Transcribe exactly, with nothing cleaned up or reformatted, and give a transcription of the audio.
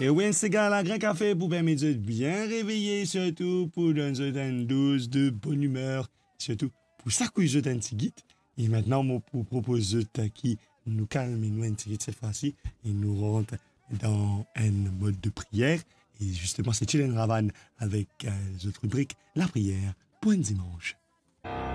Et oui, c'est gars, la Grand Café pour permettre de bien réveiller, surtout pour donner une dose de bonne humeur, surtout pour ça que je donne un petit guide. Et maintenant, moi, pour proposer de qui nous calme et nous un petit guide cette fois-ci, et nous rentre dans un mode de prière. Et justement, c'est Chilen Ravan avec euh, les autres rubriques, la prière pour un dimanche.